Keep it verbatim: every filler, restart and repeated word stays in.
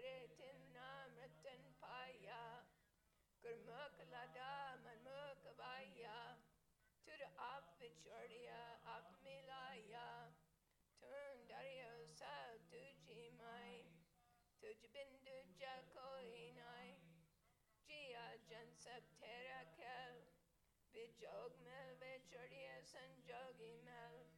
Pare Tinamratan Paya Gurmukhlada Manmukhavaya Tura Apvichorya Apmilaya Tundario Sa Tujimai Tujbindu Jakoinai Jia Jansab Terakel Vijogmel Vichorya Sanjogimel